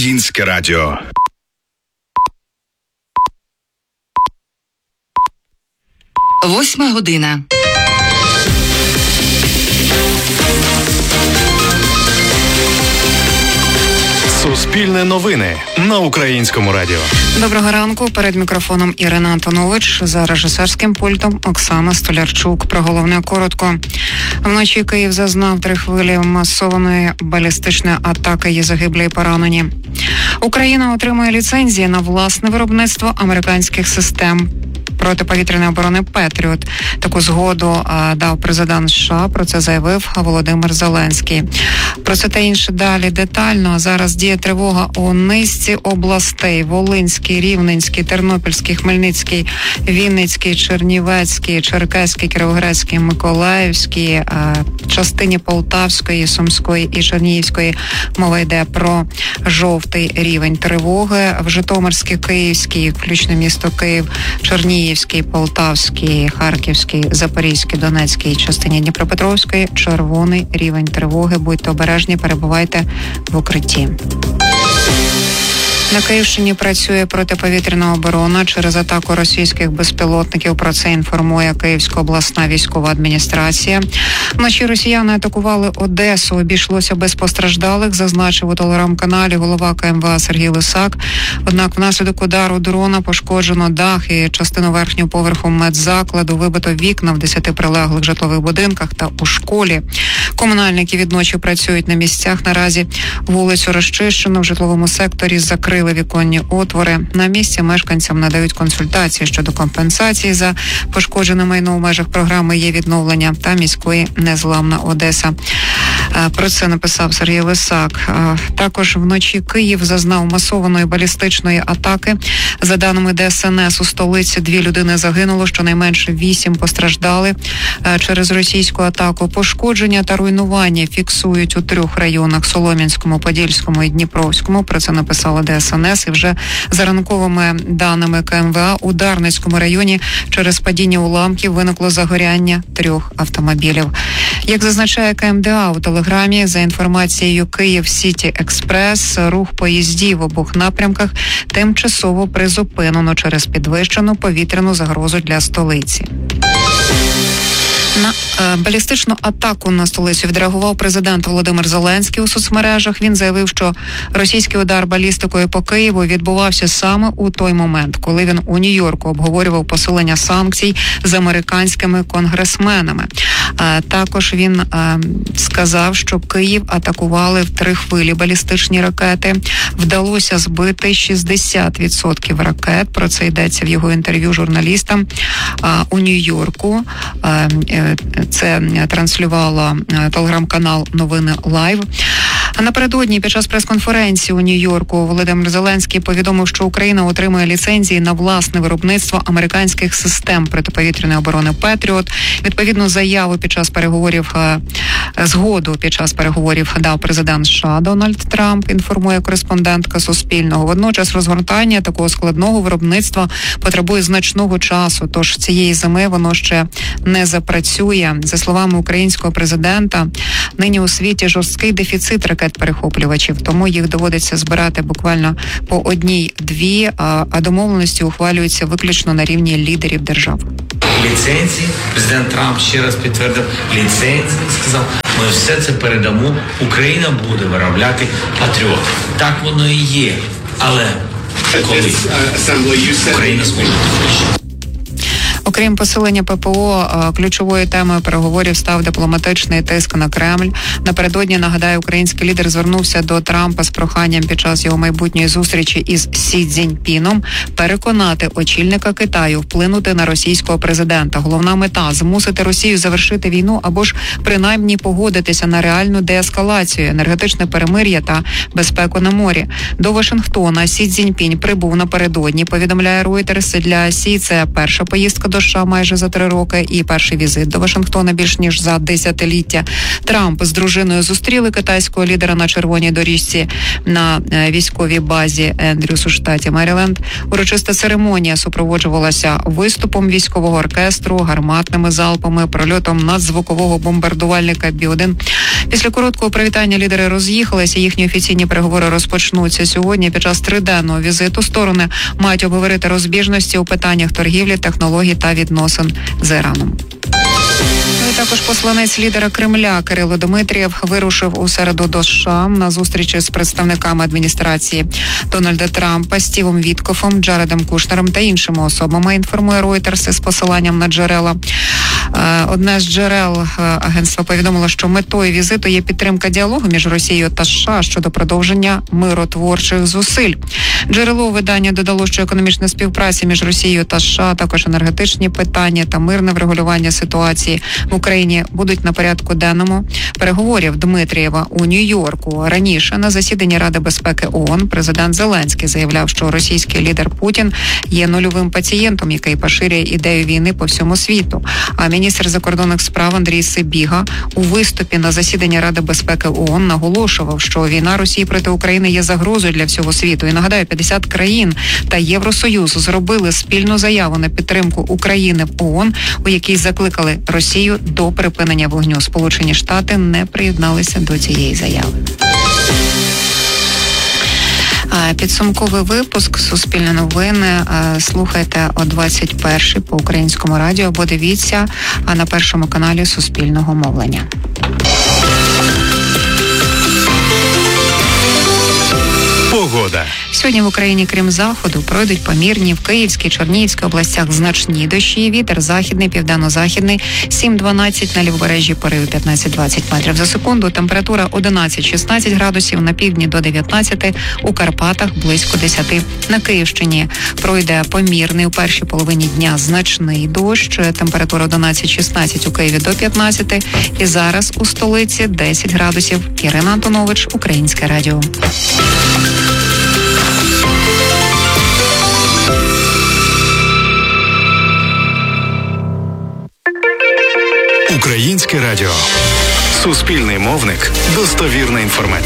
Українське радіо. Восьма година. Суспільне новини на Українському радіо. Доброго ранку. Перед мікрофоном Ірина Антонович. За режисерським пультом Оксана Столярчук. Про головне коротко. Вночі Київ зазнав 3 хвилі масованої балістичної атаки. Є загиблі і поранені. Україна отримує ліцензії на власне виробництво американських систем протиповітряної оборони «Петріот». Таку згоду дав президент США. Про це заявив Володимир Зеленський. Про це та інше далі детально. Зараз діє тривога у низці областей: Волинський, Рівненський, Тернопільський, Хмельницький, Вінницький, Чернівецький, Черкаський, Кіровоградський, Миколаївський, частині Полтавської, Сумської і Чернігівської. Мова йде про жовтий рівень тривоги. В Житомирській, Київській, включно місто Київ, Чернігівській, Полтавській, Харківській, Запорізькій, Донецькій, частині Дніпропетровської червоний рівень тривоги. Будьте обережні, перебувайте в укритті. На Київщині працює протиповітряна оборона через атаку російських безпілотників. Про це інформує Київська обласна військова адміністрація. Вночі росіяни атакували Одесу. Обійшлося без постраждалих, зазначив у телеграм-каналі голова КМВА Сергій Лисак. Однак внаслідок удару дрона пошкоджено дах і частину верхнього поверху медзакладу, вибито вікна в 10 прилеглих житлових будинках та у школі. Комунальники відночі працюють на місцях. Наразі вулицю розчищено, в житловому секторі закрили віконні отвори. На місці мешканцям надають консультації щодо компенсації за пошкоджене майно. В межах програми є відновлення та міської «Незламна Одеса». Про це написав Сергій Лисак. Також вночі Київ зазнав масованої балістичної атаки. За даними ДСНС, у столиці 2 людини загинуло, щонайменше 8 постраждали через російську атаку. Пошкодження та руйнування фіксують у 3 районах: Солом'янському, Подільському і Дніпровському. Про це написала ДСНС. І вже за ранковими даними КМВА у Дарницькому районі через падіння уламків виникло загоряння 3 автомобілів. Як зазначає КМДА у телеграмі, за інформацією Київ Сіті Експрес, рух поїздів в обох напрямках тимчасово призупинено через підвищену повітряну загрозу для столиці. На балістичну атаку на столицю відреагував президент Володимир Зеленський у соцмережах. Він заявив, що російський удар балістикою по Києву відбувався саме у той момент, коли він у Нью-Йорку обговорював посилення санкцій з американськими конгресменами. Також він сказав, що Київ атакували в 3 хвилі балістичні ракети. Вдалося збити 60% ракет. Про це йдеться в його інтерв'ю журналістам у Нью-Йорку. Це транслювало телеграм-канал «Новини Лайв». А напередодні під час прес-конференції у Нью-Йорку Володимир Зеленський повідомив, що Україна отримує ліцензії на власне виробництво американських систем протиповітряної оборони «Петріот». Відповідну заяву під час переговорів, згоду під час переговорів дав президент США Дональд Трамп, інформує кореспондентка Суспільного. Водночас розгортання такого складного виробництва потребує значного часу, тож цієї зими воно ще не запрацює. За словами українського президента, нині у світі жорсткий дефіцит ракет-перехоплювачів, тому їх доводиться збирати буквально по 1-2, а домовленості ухвалюються виключно на рівні лідерів держав. Ліцензії, президент Трамп ще раз підтвердив ліцензії, сказав, ми все це передамо, Україна буде виробляти «Патріот». Так воно і є, але коли Україна зможе. Окрім посилення ППО, ключовою темою переговорів став дипломатичний тиск на Кремль. Напередодні, нагадаю, український лідер звернувся до Трампа з проханням під час його майбутньої зустрічі із Сі Цзіньпіном переконати очільника Китаю вплинути на російського президента. Головна мета – змусити Росію завершити війну або ж принаймні погодитися на реальну деескалацію, енергетичне перемир'я та безпеку на морі. До Вашингтона Сі Цзіньпінь прибув напередодні, повідомляє Reuters. Для Сі це перша поїздка до до США майже за 3 роки і перший візит до Вашингтона більш ніж за десятиліття. Трамп з дружиною зустріли китайського лідера на червоній доріжці на військовій базі Ендрюс у штаті Меріленд. Урочиста церемонія супроводжувалася виступом військового оркестру, гарматними залпами, прольотом надзвукового бомбардувальника Бі-1. Після короткого привітання лідери роз'їхалися. Їхні офіційні переговори розпочнуться сьогодні. Під час триденного візиту сторони мають обговорити розбіжності у питаннях торгівлі, технологій та відносин з Іраном. Ну і також посланець лідера Кремля Кирило Дмитрієв вирушив у середу до США на зустрічі з представниками адміністрації Дональда Трампа, Стівом Віткофом, Джаредом Кушнером та іншими особами, інформує Reuters із посиланням на джерела. Одне з джерел агентства повідомило, що метою візиту є підтримка діалогу між Росією та США щодо продовження миротворчих зусиль. Джерело видання додало, що економічна співпраця між Росією та США, також енергетичні питання та мирне врегулювання ситуації в Україні будуть на порядку денному переговорів Дмитрієва у Нью-Йорку. Раніше на засіданні Ради безпеки ООН президент Зеленський заявляв, що російський лідер Путін є нульовим пацієнтом, який поширює ідею війни по всьому світу. А міністр закордонних справ Андрій Сибіга у виступі на засіданні Ради безпеки ООН наголошував, що війна Росії проти України є загрозою для всього світу. І нагадаю, 50 країн та Євросоюз зробили спільну заяву на підтримку України в ООН, у якій закликали Росію до припинення вогню. Сполучені Штати не приєдналися до цієї заяви. Підсумковий випуск «Суспільне новини» слухайте о 21-й по Українському радіо, або дивіться на першому каналі Суспільного мовлення. Погода. Сьогодні в Україні, крім заходу, пройдуть помірні в Київській, Чернігівській областях значні дощі. Вітер західний, південно-західний 7-12, на лівобережжі пориви 15-20 метрів за секунду. Температура 11-16 градусів, на півдні до 19, у Карпатах близько 10. На Київщині пройде помірний у першій половині дня значний дощ. Температура 11-16, у Києві до 15. І зараз у столиці 10 градусів. Ірина Антонович, Українське радіо. Українське радіо. Суспільний мовник. Достовірна інформація.